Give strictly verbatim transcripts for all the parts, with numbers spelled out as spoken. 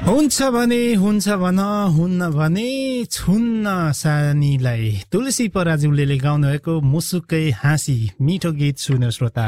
हुन्छ भने हुन्छ भन, हुन्न भने छुन्न सानीलाई। तुलसी पराजुलीले गाउनु भएको मुसुक्कै हाँसी मिठो गीत सुन्यो श्रोता।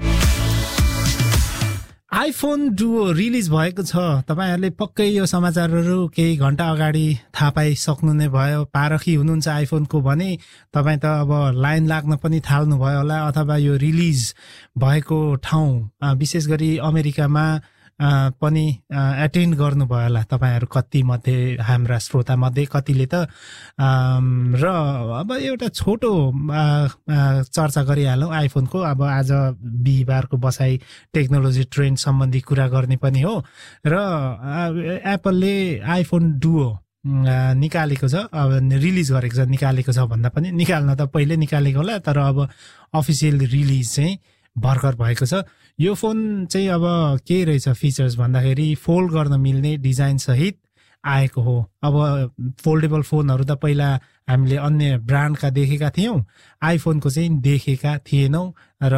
आइफोन डुओ रिलिज भएको छ। तपाईहरुले पक्कै यो समाचारहरू केही घण्टा अगाडि थाहा पाइसक्नु नै भयो। पारखी हुनुहुन्छ आइफोनको भने तपाई त अब लाइन लाग्न पनि थाल्नु भयो होला, अथवा यो रिलिज भएको ठाउँ विशेष गरी अमेरिकामा पनि एटेन्ड गर्नुभयो होला तपाईहरु कति मध्ये, हाम्रा श्रोता मध्ये कतिले त। र अब एउटा छोटो चर्चा गरिहालौं आइफोनको। अब आज बिहिबारको बसाई टेक्नोलोजी ट्रेन्ड सम्बन्धी कुरा गर्ने पनि हो। र एप्पलले आइफोन डुओ निकालेको छ, अब रिलिज गरेको छ। निकालेको छ भन्दा पनि निकाल्न त पहिले निकालेको होला, तर अब अफिसियल रिलिज चाहिँ भर्खर भएको छ। यो फोन चाहिँ अब के रहेछ फिचर्स भन्दाखेरि फोल्ड गर्न मिल्ने डिजाइन सहित आएको हो। अब फोल्डेबल फोनहरू त पहिला हामीले अन्य ब्रान्डका देखेका थियौं, आइफोनको चाहिँ देखेका थिएनौं। र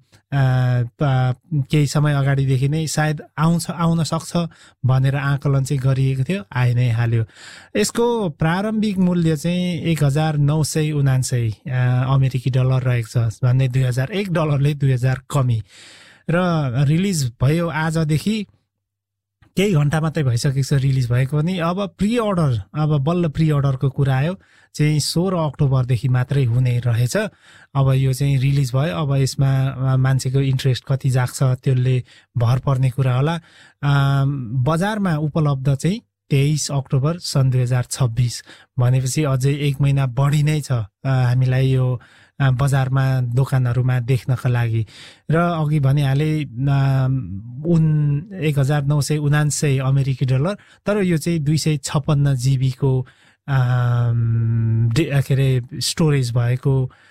केही समय अगाडिदेखि नै सायद आउँछ आउन सक्छ भनेर आकलन चाहिँ गरिएको थियो, आइ नै हाल्यो। यसको प्रारम्भिक मूल्य चाहिँ एक हजार नौ सय उनान्सय अमेरिकी डलर रहेको छ भन्ने दुई हजार एक डलरले दुई हजार कमी। र रिलिज भयो आजदेखि केही घण्टा मात्रै भइसकेको छ रिलिज भएको पनि। अब प्री अर्डर, अब बल्ल प्री अर्डरको कुरा आयो चाहिँ सोह्र अक्टोबरदेखि मात्रै हुने रहेछ। अब यो चाहिँ रिलिज भयो, अब यसमा मान्छेको इन्ट्रेस्ट कति जाग्छ त्यसले भर पर्ने कुरा होला। बजारमा उपलब्ध चाहिँ तेइस अक्टोबर सन् दुई हजार छब्बिस भनेपछि अझै एक महिना बढी नै छ हामीलाई यो बजारमा दोकानहरूमा देख्नका लागि। र अघि भनिहाले उन एक हजार नौ सय उनान्सय अमेरिकी डलर, तर यो चाहिँ दुई सय छप्पन्न जिबीको के अरे स्टोरेज भएको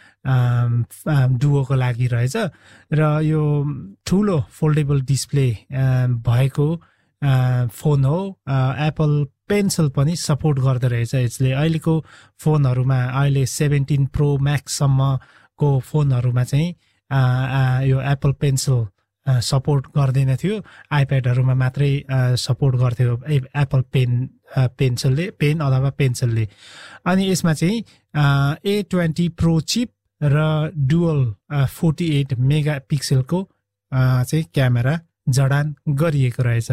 डुओको लागि रहेछ। र यो ठुलो फोल्डेबल डिस्प्ले भएको फोन हो। एप्पल पेन्सिल पनि सपोर्ट गर्दो रहेछ यसले। अहिलेको फोनहरूमा, अहिले सेभेन्टिन प्रो म्याक्ससम्मको फोनहरूमा चाहिँ यो एप्पल पेन्सिल सपोर्ट गर्दैन थियो, आइप्याडहरूमा मात्रै सपोर्ट गर्थ्यो एप्पल पेन पेन्सिलले पेन अथवा पेन्सिलले। अनि यसमा चाहिँ ए ट्वेन्टी प्रो चिप र डुअल फोर्टी एट मेगा पिक्सलको चाहिँ क्यामेरा जडान गरिएको रहेछ।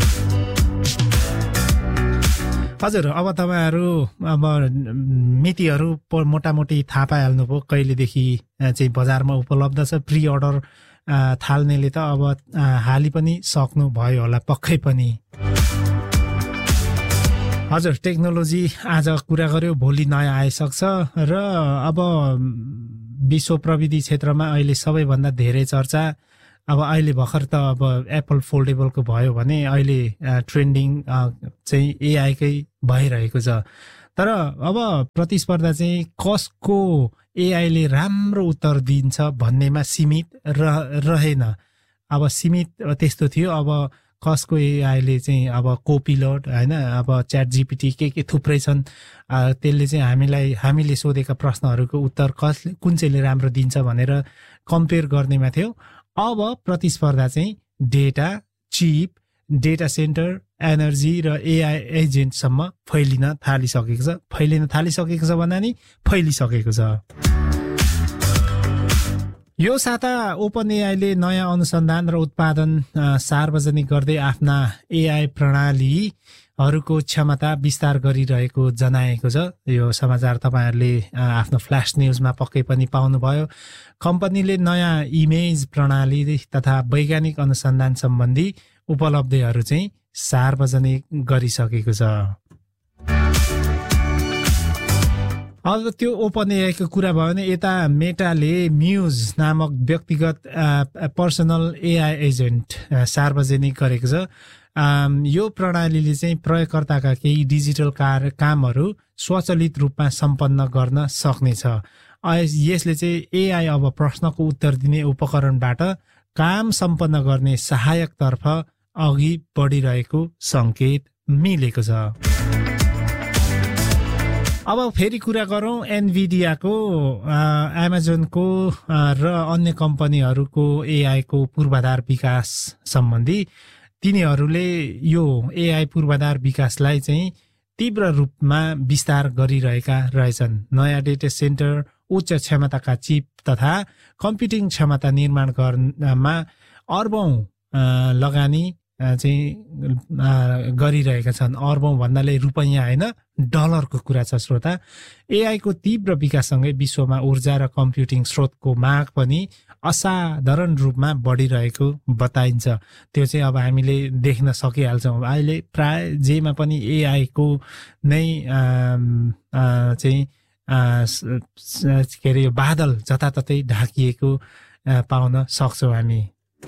हजुर, अब तपाईहरु अब मितिहरू मोटामोटी थाहा पाइहाल्नुभयो कहिलेदेखि चाहिँ बजारमा उपलब्ध छ। प्री अर्डर थाल्नेले त अब हाली पनि सक्नु भयो होला पक्कै पनि। हजुर, टेक्नोलोजी आज कुरा गर्यो, भोलि नयाँ आइसक्छ। र अब विश्व प्रविधि क्षेत्रमा अहिले सबैभन्दा धेरै चर्चा अब अहिले भर्खर त अब एप्पल फोल्डेबलको भयो भने अहिले ट्रेन्डिङ चाहिँ एआईकै भइरहेको छ। तर अब प्रतिस्पर्धा चाहिँ कसको एआईले राम्रो उत्तर दिन्छ भन्नेमा सीमित रहेन। अब सीमित त्यस्तो थियो, अब कसको एआईले चाहिँ अब कोपिलोट हैन, अब च्याट जीपीटी के के थुप्रै छन्, त्यसले चाहिँ हामीलाई हामीले सोधेका प्रश्नहरूको उत्तर कसले कुन चाहिँले राम्रो दिन्छ भनेर कम्पेयर गर्नेमा थियो। अब प्रतिस्पर्धा चाहिँ data, cheap, data centre, energy र एआई एजेन्टसम्म फैलिन थालिसकेको छ। फैलिन थालिसकेको छ भन्दा नि फैलिसकेको छ। यो साता ओपन एआईले नयाँ अनुसन्धान र उत्पादन सार्वजनिक गर्दै आफ्ना एआई प्रणालीहरूको क्षमता विस्तार गरिरहेको जनाएको छ। यो समाचार तपाईहरुले आफ्नो फ्ल्याश न्यूजमा पक्कै पनि पाउनुभयो। कम्पनीले नयाँ इमेज प्रणाली तथा वैज्ञानिक अनुसन्धान सम्बन्धी उपलब्धिहरू चाहिँ सार्वजनिक गरिसकेको छ। अब त्यो ओपन एआईको कुरा भयो भने यता मेटाले म्युज नामक व्यक्तिगत पर्सनल एआई एजेन्ट सार्वजनिक गरेको छ। यो प्रणालीले चाहिँ प्रयोगकर्ताका केही डिजिटल कार कामहरू स्वचालित रूपमा सम्पन्न गर्न सक्नेछ। यसले चाहिँ एआई अब प्रश्नको उत्तर दिने उपकरणबाट काम सम्पन्न गर्ने सहायकतर्फ अघि बढिरहेको संकेत मिलेको छ। अब फेरि कुरा गरौँ एनभिडियाको, एमाजोनको र अन्य कम्पनीहरूको एआईको पूर्वाधार विकास सम्बन्धी। तिनीहरूले यो एआई पूर्वाधार विकासलाई चाहिँ तीव्र रूपमा विस्तार गरिरहेका रहेछन्। नयाँ डेटा सेन्टर, उच्च क्षमताका चिप तथा कम्प्युटिङ क्षमता निर्माण गर्नमा अर्बौं लगानी चाहिँ गरिरहेका छन्। अर्बौं भन्नाले रुपैयाँ होइन, डलरको कुरा छ श्रोता। एआई को तीव्र विकाससँगै विश्वमा ऊर्जा र कम्प्युटिङ स्रोतको माग पनि असाधारण रूपमा बढिरहेको बताइन्छ। त्यो चाहिँ अब हामीले देख्न सकिहाल्छौँ। अहिले प्राय जेमा पनि एआई को नै चाहिँ के अरे यो बादल जताततै ढाकिएको पाउन सक्छौँ हामी।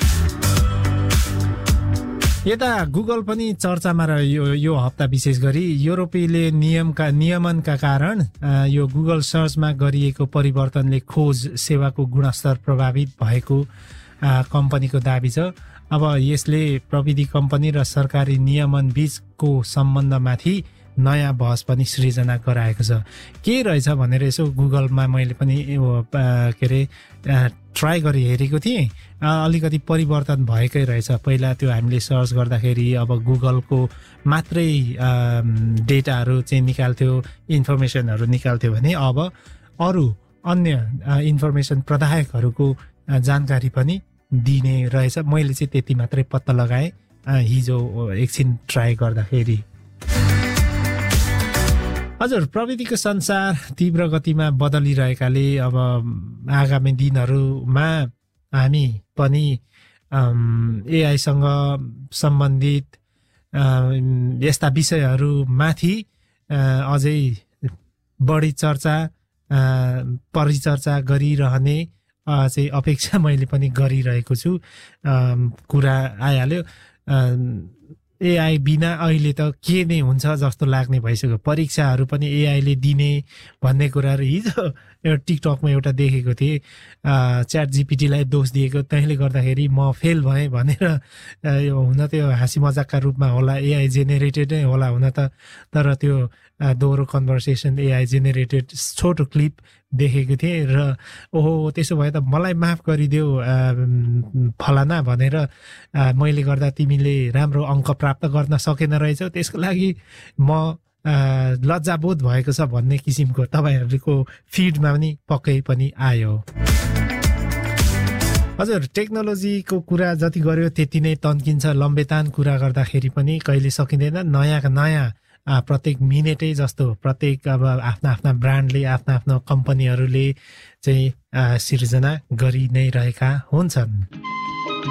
यता गुगल पनि चर्चामा रह्यो यो हप्ता। विशेष गरी युरोपेली नियमका नियमनका कारण यो गुगल सर्चमा गरिएको परिवर्तनले खोज सेवाको गुणस्तर प्रभावित भएको कम्पनीको दाबी छ। अब यसले प्रविधि कम्पनी र सरकारी नियमन बीचको सम्बन्धमाथि नयाँ बहस पनि सृजना गराएको छ। के रहेछ भनेर यसो गुगलमा मैले पनि के अरे ट्राई गरी हेरेको थिएँ। अलिकति परिवर्तन भएकै रहेछ। पहिला त्यो हामीले सर्च गर्दाखेरि अब गुगलको मात्रै डेटाहरू चाहिँ निकाल्थ्यो, इन्फर्मेसनहरू निकाल्थ्यो भने अब अरू अन्य इन्फर्मेसन प्रदायकहरूको जानकारी पनि दिने रहेछ। मैले चाहिँ त्यति मात्रै पत्ता लगाएँ हिजो एकछिन ट्राई गर्दाखेरि। हजुर, प्रविधिको संसार तीव्र गतिमा बदलिरहेकाले अब आगामी दिनहरूमा हामी पनि एआईसँग सम्बन्धित यस्ता विषयहरूमाथि अझै बढी चर्चा परिचर्चा गरिरहने चाहिँ अपेक्षा मैले पनि गरिरहेको छु। कुरा आइहाल्यो, एआई बिना अहिले त के नै हुन्छ जस्तो लाग्ने भइसक्यो। परीक्षाहरू पनि एआईले दिने भन्ने कुराहरू हिजो एउटा टिकटकमा एउटा देखेको थिएँ। च्याट जिपिटीलाई दोष दिएको, त्यसले गर्दाखेरि म फेल भएँ भनेर। यो हुन त्यो हाँसी मजाकका रूपमा होला, एआई जेनेरेटेड नै होला हुन त, तर त्यो दोहोरो कन्भर्सेसन एआई जेनेरेटेड छोटो क्लिप देखेको थिएँ र ओहो त्यसो भए त मलाई माफ गरिदेऊ फलाना भनेर, मैले गर्दा तिमीले राम्रो अङ्क प्राप्त गर्न सकेन रहेछौ, त्यसको लागि म लज्जाबोध भएको छ भन्ने किसिमको तपाईँहरूको फिडमा पनि पक्कै पनि आयो। हजुर, टेक्नोलोजीको कुरा जति गर्यो त्यति नै तन्किन्छ। लम्बेतान कुरा गर्दाखेरि पनि कहिले सकिँदैन। नयाँ नयाँ प्रत्येक मिनेटै जस्तो प्रत्येक अब आफ्ना आफ्ना ब्रान्डले आफ्ना आफ्ना कम्पनीहरूले चाहिँ सिर्जना गरि नै रहेका हुन्छन्।